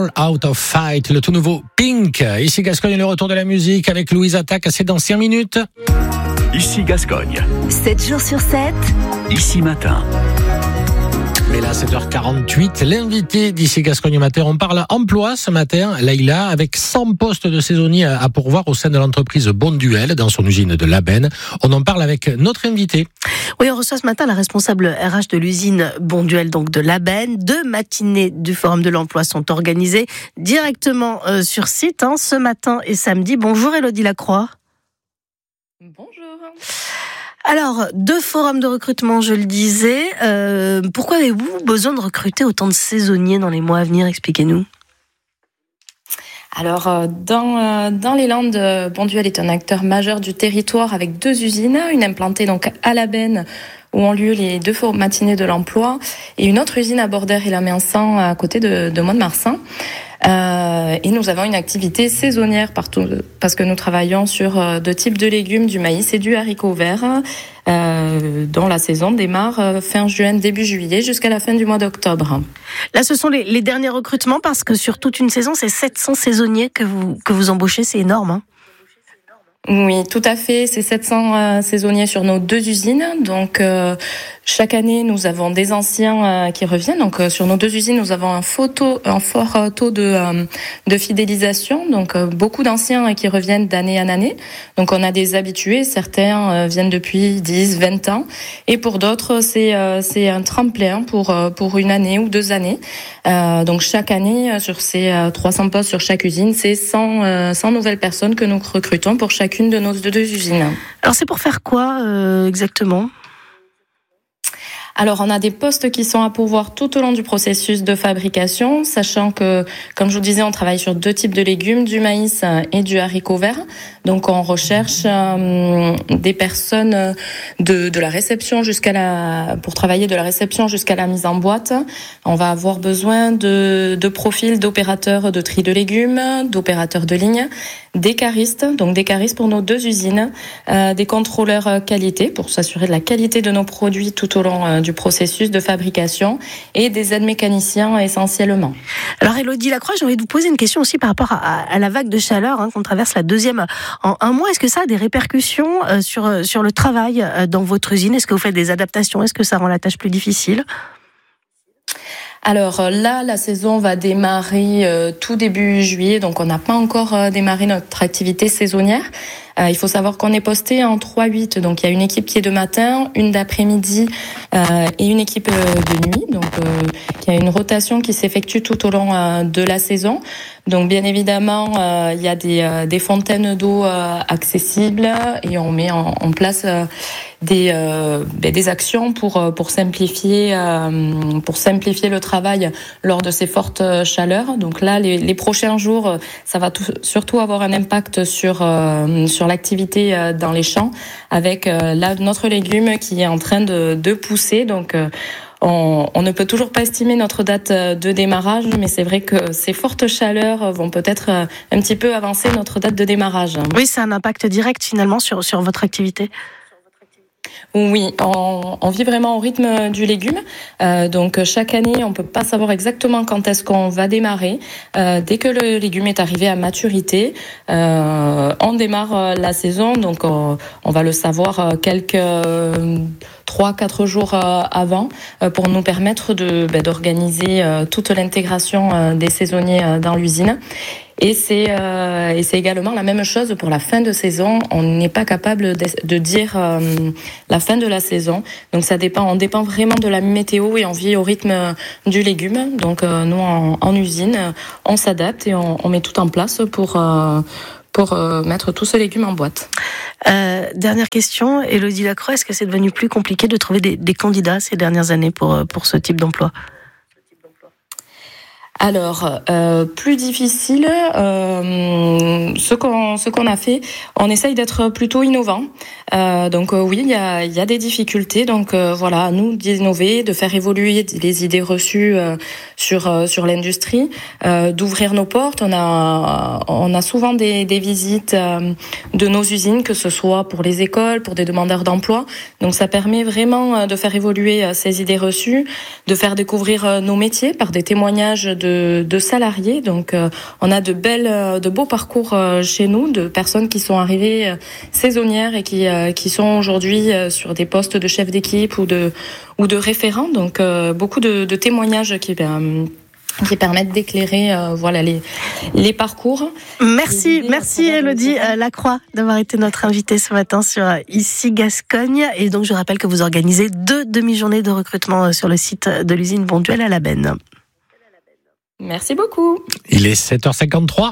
Fall Out of Fight, le tout nouveau Pink. Ici Gascogne, le retour de la musique avec Louise Attaque, c'est dans 5 minutes. Ici Gascogne. 7 jours sur 7. Ici Matin. Mais là, 7h48, l'invité d'ici Gascogne Matin, on parle emploi ce matin, Leïla, avec 100 postes de saisonniers à pourvoir au sein de l'entreprise Bonduel, dans son usine de Labenne. On en parle avec notre invité. Oui, on reçoit ce matin la responsable RH de l'usine Bonduel, donc de Labenne. 2 matinées du Forum de l'emploi sont organisées directement sur site, ce matin et samedi. Bonjour Élodie Lacroix. Bonjour. Alors, 2 forums de recrutement, je le disais. Pourquoi avez-vous besoin de recruter autant de saisonniers dans les mois à venir ? Expliquez-nous. Alors, dans les Landes, Bonduel est un acteur majeur du territoire avec 2 usines, une implantée donc à Labenne, où ont lieu les 2 matinées de l'emploi, et une autre usine à Bordère et la Mensan à côté de Mont-de-Marsan. Et nous avons une activité saisonnière partout, parce que nous travaillons sur 2 types de légumes, du maïs et du haricot vert, dont la saison démarre fin juin, début juillet, jusqu'à la fin du mois d'octobre. Là, ce sont les derniers recrutements, parce que sur toute une saison, c'est 700 saisonniers que vous embauchez, c'est énorme. Oui, tout à fait. C'est 700 saisonniers sur nos 2 usines. Donc, chaque année, nous avons des anciens qui reviennent. Donc, sur nos 2 usines, nous avons un fort taux de fidélisation. Donc, beaucoup d'anciens qui reviennent d'année en année. Donc, on a des habitués. Certains viennent depuis 10, 20 ans. Et pour d'autres, c'est un tremplin pour une année ou 2 années. Donc, chaque année, sur ces 300 postes sur chaque usine, c'est 100 nouvelles personnes que nous recrutons pour chacune de nos 2 usines. Alors, c'est pour faire quoi exactement ? Alors, on a des postes qui sont à pourvoir tout au long du processus de fabrication, sachant que, comme je vous disais, on travaille sur 2 types de légumes, du maïs et du haricot vert. Donc, on recherche des personnes de la réception pour travailler de la réception jusqu'à la mise en boîte. On va avoir besoin de profils d'opérateurs de tri de légumes, d'opérateurs de ligne, d'écaristes pour nos 2 usines, des contrôleurs qualité pour s'assurer de la qualité de nos produits tout au long du processus de fabrication, et des aides mécaniciens essentiellement. Alors Élodie Lacroix, j'ai envie de vous poser une question aussi par rapport à la vague de chaleur qu'on traverse, la 2e en un mois. Est-ce que ça a des répercussions sur le travail dans votre usine ? Est-ce que vous faites des adaptations ? Est-ce que ça rend la tâche plus difficile ? Alors là, la saison va démarrer tout début juillet, donc on n'a pas encore démarré notre activité saisonnière. Il faut savoir qu'on est posté en 3-8, donc il y a une équipe qui est de matin, une d'après-midi et une équipe de nuit. Donc il y a une rotation qui s'effectue tout au long de la saison. Donc bien évidemment, il y a des fontaines d'eau accessibles, et on met en place des actions pour simplifier le travail lors de ces fortes chaleurs. Donc là, les prochains jours, ça va surtout avoir un impact sur l'activité dans les champs, avec notre légume qui est en train de pousser. Donc on ne peut toujours pas estimer notre date de démarrage, mais c'est vrai que ces fortes chaleurs vont peut-être un petit peu avancer notre date de démarrage. Oui, c'est un impact direct finalement sur votre activité. Oui, on vit vraiment au rythme du légume. Donc chaque année, on peut pas savoir exactement quand est-ce qu'on va démarrer. Dès que le légume est arrivé à maturité, on démarre la saison. Donc on va le savoir quelques 3-4 jours avant, pour nous permettre d'organiser toute l'intégration des saisonniers dans l'usine. Et c'est également la même chose pour la fin de saison. On n'est pas capable de dire la fin de la saison. Donc on dépend vraiment de la météo, et on vit au rythme du légume. Donc nous en usine, on s'adapte et on met tout en place pour mettre tout ce légume en boîte. Dernière question, Élodie Lacroix, est-ce que c'est devenu plus compliqué de trouver des candidats ces dernières années pour ce type d'emploi ? Alors, plus difficile, ce qu'on a fait, on essaye d'être plutôt innovant. Donc oui, il y a des difficultés. Donc voilà, à nous d'innover, de faire évoluer les idées reçues sur l'industrie, d'ouvrir nos portes. On a souvent des visites de nos usines, que ce soit pour les écoles, pour des demandeurs d'emploi. Donc ça permet vraiment de faire évoluer ces idées reçues, de faire découvrir nos métiers par des témoignages de de salariés. Donc, on a de beaux parcours chez nous, de personnes qui sont arrivées saisonnières et qui sont aujourd'hui sur des postes de chef d'équipe ou de référents. Donc, beaucoup de témoignages qui permettent d'éclairer les parcours. Merci Élodie Lacroix d'avoir été notre invitée ce matin sur Ici Gascogne. Et donc je rappelle que vous organisez 2 demi-journées de recrutement sur le site de l'usine Bonduel à la Benne. Merci beaucoup. Il est 7h53.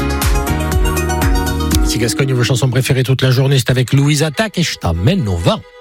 Ici Gascogne, vos chansons préférées toute la journée, c'est avec Louise Attaque et je t'emmène au vent.